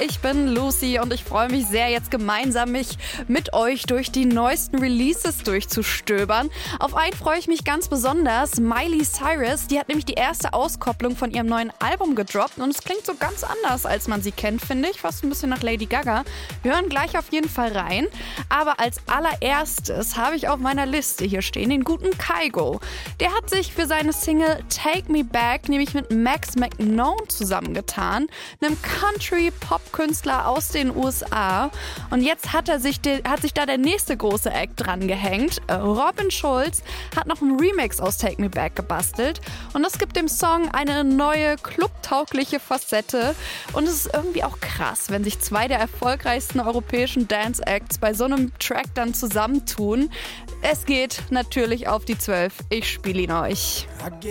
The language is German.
ich bin Lucy und ich freue mich sehr, jetzt gemeinsam mich mit euch durch die neuesten Releases durchzustöbern. Auf einen freue ich mich ganz besonders. Miley Cyrus, die hat nämlich die erste Auskopplung von ihrem neuen Album gedroppt und es klingt so ganz anders, als man sie kennt, finde ich. Fast ein bisschen nach Lady Gaga. Wir hören gleich auf jeden Fall rein. Aber als allererstes habe ich auf meiner Liste hier stehen den guten Kygo. Der hat sich für seine Single Take Me Back nämlich mit Max McKnone zusammengetan, einem Country-Pop-Künstler aus den USA. Und jetzt hat sich da der nächste große Act dran gehängt. Robin Schulz hat noch einen Remix aus Take Me Back gebastelt und das gibt dem Song eine neue, clubtaugliche Facette. Und es ist irgendwie auch krass, wenn sich zwei der erfolgreichsten europäischen Dance-Acts bei so einem Track dann zusammentun. Es geht natürlich auf die 12. Ich spiele ihn euch.